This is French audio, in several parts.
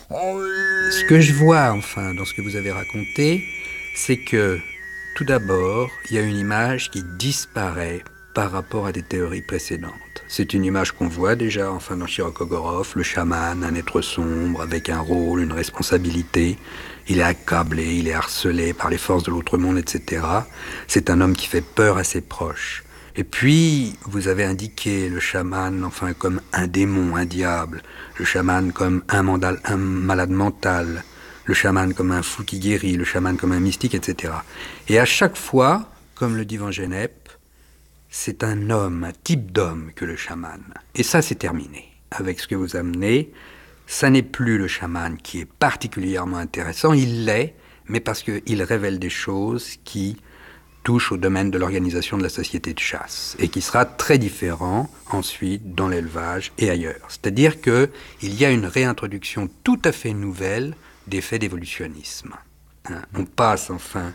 Ce que je vois, enfin, dans ce que vous avez raconté, c'est que, tout d'abord, il y a une image qui disparaît par rapport à des théories précédentes. C'est une image qu'on voit déjà, enfin, dans Chirokogorov, le chaman, un être sombre, avec un rôle, une responsabilité. Il est accablé, il est harcelé par les forces de l'autre monde, etc. C'est un homme qui fait peur à ses proches. Et puis, vous avez indiqué le chaman, enfin, comme un démon, un diable. Le chaman comme un malade mental. Le chaman comme un fou qui guérit. Le chaman comme un mystique, etc. Et à chaque fois, comme le dit Van Gennep, c'est un homme, un type d'homme que le chaman. Et ça, c'est terminé. Avec ce que vous amenez, ça n'est plus le chaman qui est particulièrement intéressant. Il l'est, mais parce qu'il révèle des choses qui touche au domaine de l'organisation de la société de chasse et qui sera très différent ensuite dans l'élevage et ailleurs. C'est-à-dire qu'il y a une réintroduction tout à fait nouvelle des faits d'évolutionnisme. Hein, on passe enfin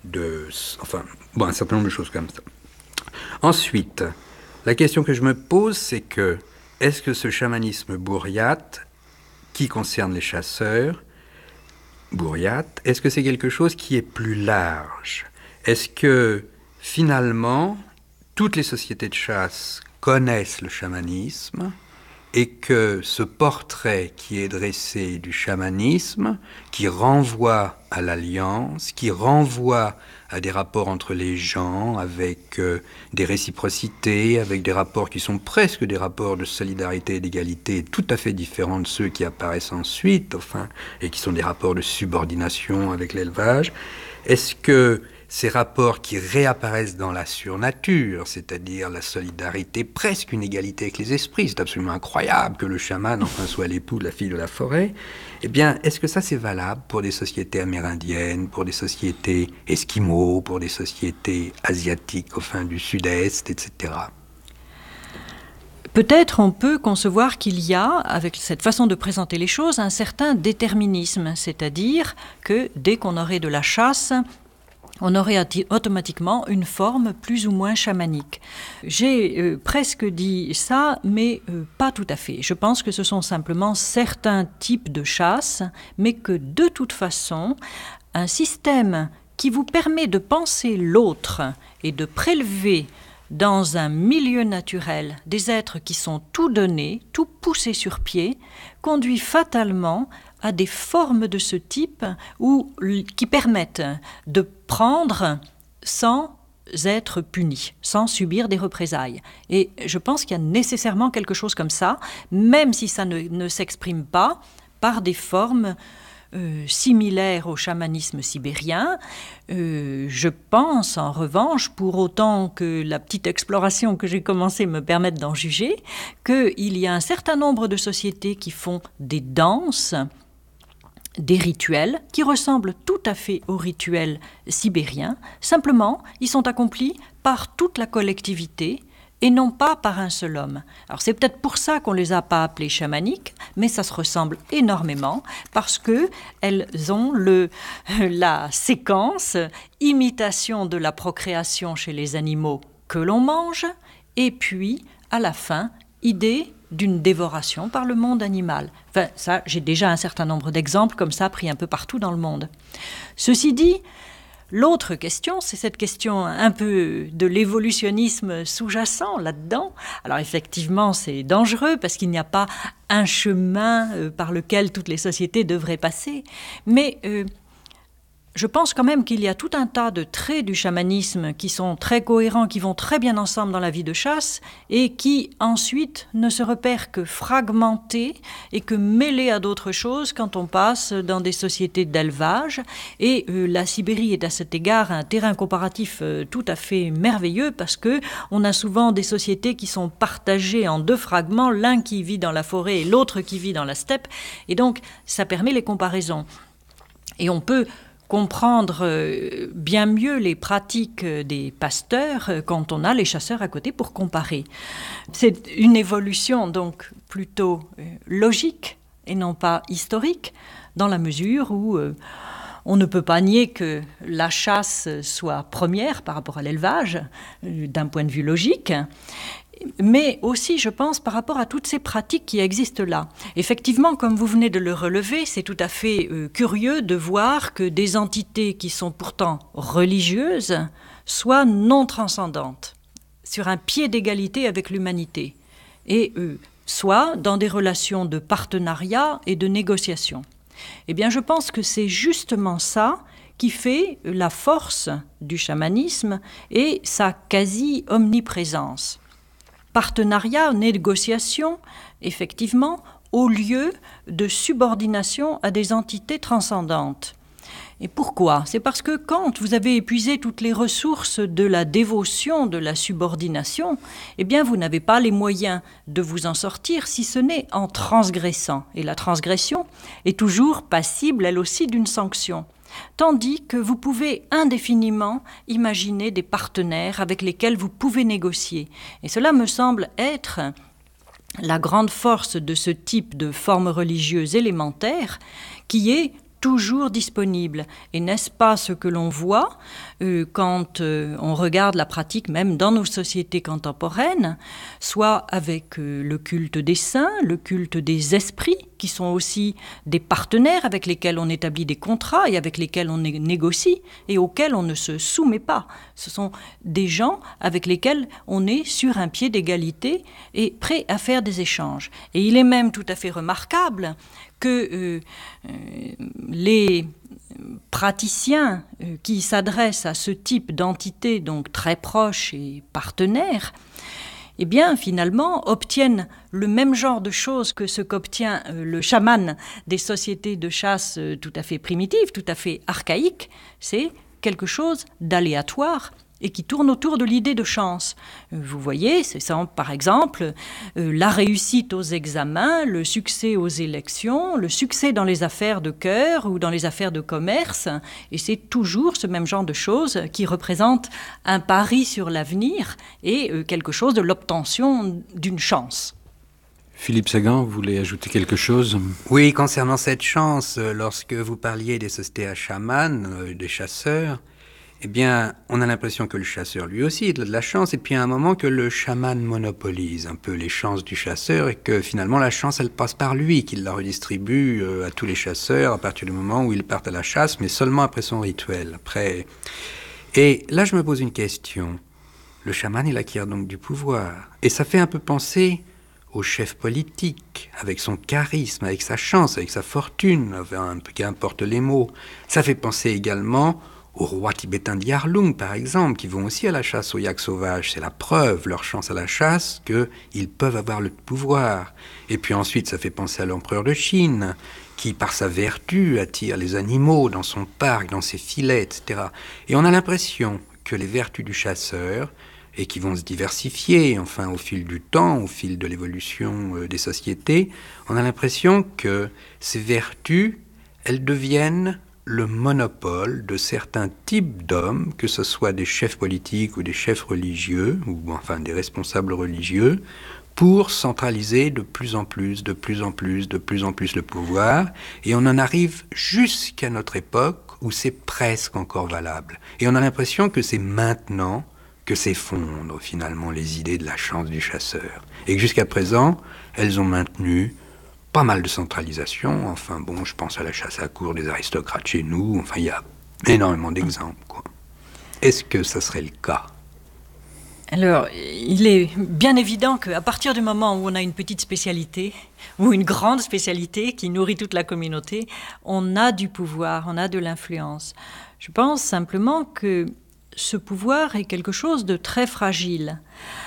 un certain nombre de choses comme ça. Ensuite, la question que je me pose, c'est que est-ce que ce chamanisme bourriate, qui concerne les chasseurs, bourriate, est-ce que c'est quelque chose qui est plus large ? Est-ce que, finalement, toutes les sociétés de chasse connaissent le chamanisme et que ce portrait qui est dressé du chamanisme, qui renvoie à l'alliance, qui renvoie à des rapports entre les gens, avec des réciprocités, avec des rapports qui sont presque des rapports de solidarité et d'égalité, tout à fait différents de ceux qui apparaissent ensuite, enfin, et qui sont des rapports de subordination avec l'élevage, est-ce que ces rapports qui réapparaissent dans la surnature, c'est-à-dire la solidarité, presque une égalité avec les esprits, c'est absolument incroyable que le chaman enfin soit l'époux de la fille de la forêt, eh bien, est-ce que ça c'est valable pour des sociétés amérindiennes, pour des sociétés esquimaux, pour des sociétés asiatiques, enfin du sud-est, etc. Peut-être on peut concevoir qu'il y a, avec cette façon de présenter les choses, un certain déterminisme, c'est-à-dire que dès qu'on aurait de la chasse, on aurait automatiquement une forme plus ou moins chamanique. J'ai presque dit ça, mais pas tout à fait. Je pense que ce sont simplement certains types de chasse, mais que de toute façon, un système qui vous permet de penser l'autre et de prélever dans un milieu naturel des êtres qui sont tout donnés, tout poussés sur pied, conduit fatalement à des formes de ce type qui permettent de prendre sans être puni, sans subir des représailles. Et je pense qu'il y a nécessairement quelque chose comme ça, même si ça ne s'exprime pas par des formes similaires au chamanisme sibérien. Je pense, en revanche, pour autant que la petite exploration que j'ai commencé me permette d'en juger, qu'il y a un certain nombre de sociétés qui font des danses, des rituels qui ressemblent tout à fait aux rituels sibériens. Simplement, ils sont accomplis par toute la collectivité et non pas par un seul homme. Alors c'est peut-être pour ça qu'on ne les a pas appelés chamaniques, mais ça se ressemble énormément parce qu'elles ont la séquence imitation de la procréation chez les animaux que l'on mange, et puis, à la fin, idée d'une dévoration par le monde animal. Enfin, ça, j'ai déjà un certain nombre d'exemples comme ça pris un peu partout dans le monde. Ceci dit, l'autre question, c'est cette question un peu de l'évolutionnisme sous-jacent là-dedans. Alors effectivement, c'est dangereux parce qu'il n'y a pas un chemin par lequel toutes les sociétés devraient passer, mais je pense quand même qu'il y a tout un tas de traits du chamanisme qui sont très cohérents, qui vont très bien ensemble dans la vie de chasse et qui ensuite ne se repèrent que fragmentés et que mêlés à d'autres choses quand on passe dans des sociétés d'élevage. Et la Sibérie est à cet égard un terrain comparatif tout à fait merveilleux parce que on a souvent des sociétés qui sont partagées en deux fragments, l'un qui vit dans la forêt et l'autre qui vit dans la steppe. Et donc ça permet les comparaisons. Et on peut comprendre bien mieux les pratiques des pasteurs quand on a les chasseurs à côté pour comparer. C'est une évolution donc plutôt logique et non pas historique, dans la mesure où on ne peut pas nier que la chasse soit première par rapport à l'élevage, d'un point de vue logique, mais aussi, je pense, par rapport à toutes ces pratiques qui existent là. Effectivement, comme vous venez de le relever, c'est tout à fait curieux de voir que des entités qui sont pourtant religieuses soient non transcendantes, sur un pied d'égalité avec l'humanité, et soit dans des relations de partenariat et de négociation. Eh bien, je pense que c'est justement ça qui fait la force du chamanisme et sa quasi-omniprésence. Partenariat, négociation, effectivement, au lieu de subordination à des entités transcendantes. Et pourquoi ? C'est parce que quand vous avez épuisé toutes les ressources de la dévotion, de la subordination, eh bien vous n'avez pas les moyens de vous en sortir si ce n'est en transgressant. Et la transgression est toujours passible, elle aussi, d'une sanction. Tandis que vous pouvez indéfiniment imaginer des partenaires avec lesquels vous pouvez négocier. Et cela me semble être la grande force de ce type de forme religieuse élémentaire qui est toujours disponible. Et n'est-ce pas ce que l'on voit quand on regarde la pratique même dans nos sociétés contemporaines, soit avec le culte des saints, le culte des esprits, qui sont aussi des partenaires avec lesquels on établit des contrats et avec lesquels on négocie et auxquels on ne se soumet pas. Ce sont des gens avec lesquels on est sur un pied d'égalité et prêt à faire des échanges. Et il est même tout à fait remarquable que les praticiens qui s'adressent à ce type d'entité, donc très proches et partenaires, eh bien, finalement, obtiennent le même genre de choses que ce qu'obtient le chaman des sociétés de chasse tout à fait primitives, tout à fait archaïques. C'est quelque chose d'aléatoire et qui tourne autour de l'idée de chance. Vous voyez, c'est ça, par exemple, la réussite aux examens, le succès aux élections, le succès dans les affaires de cœur ou dans les affaires de commerce, et c'est toujours ce même genre de choses qui représente un pari sur l'avenir et quelque chose de l'obtention d'une chance. Philippe Sagan, vous voulez ajouter quelque chose ? Oui, concernant cette chance, lorsque vous parliez des sociétés à chamans, des chasseurs, eh bien, on a l'impression que le chasseur, lui aussi, il a de la chance, et puis à un moment que le chaman monopolise un peu les chances du chasseur, et que finalement la chance, elle passe par lui, qu'il la redistribue à tous les chasseurs à partir du moment où ils partent à la chasse, mais seulement après son rituel. Après. Et là, je me pose une question. Le chaman, il acquiert donc du pouvoir. Et ça fait un peu penser au chef politique, avec son charisme, avec sa chance, avec sa fortune, qu'importe les mots. Ça fait penser également aux rois tibétains d'Yarlung, par exemple, qui vont aussi à la chasse aux yaks sauvages. C'est la preuve, leur chance à la chasse, qu'ils peuvent avoir le pouvoir. Et puis ensuite, ça fait penser à l'empereur de Chine, qui, par sa vertu, attire les animaux dans son parc, dans ses filets, etc. Et on a l'impression que les vertus du chasseur, et qui vont se diversifier, enfin, au fil du temps, au fil de l'évolution des sociétés, on a l'impression que ces vertus, elles deviennent le monopole de certains types d'hommes, que ce soit des chefs politiques ou des chefs religieux, ou enfin des responsables religieux, pour centraliser de plus en plus le pouvoir. Et on en arrive jusqu'à notre époque où c'est presque encore valable. Et on a l'impression que c'est maintenant que s'effondrent finalement les idées de la chance du chasseur. Et que jusqu'à présent, elles ont maintenu pas mal de centralisation. Enfin bon, je pense à la chasse à courre des aristocrates chez nous. Enfin, il y a énormément d'exemples, quoi. Est-ce que ça serait le cas ? Alors, il est bien évident qu'à partir du moment où on a une petite spécialité, ou une grande spécialité qui nourrit toute la communauté, on a du pouvoir, on a de l'influence. Je pense simplement que ce pouvoir est quelque chose de très fragile.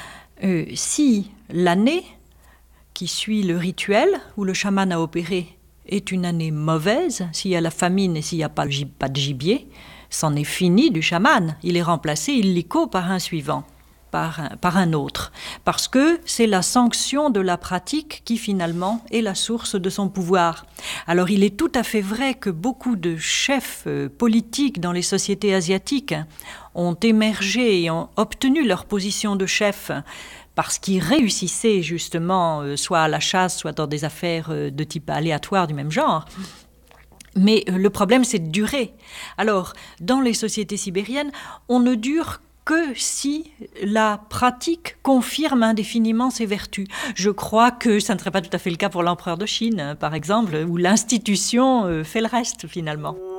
Si l'année qui suit le rituel où le chaman a opéré est une année mauvaise, s'il y a la famine et s'il n'y a pas de gibier, c'en est fini du chaman. Il est remplacé illico par un suivant, par un autre. Parce que c'est la sanction de la pratique qui finalement est la source de son pouvoir. Alors il est tout à fait vrai que beaucoup de chefs politiques dans les sociétés asiatiques ont émergé et ont obtenu leur position de chef parce qu'ils réussissaient justement soit à la chasse, soit dans des affaires de type aléatoire du même genre. Mais le problème, c'est de durer. Alors, dans les sociétés sibériennes, on ne dure que si la pratique confirme indéfiniment ses vertus. Je crois que ça ne serait pas tout à fait le cas pour l'empereur de Chine, par exemple, où l'institution fait le reste finalement.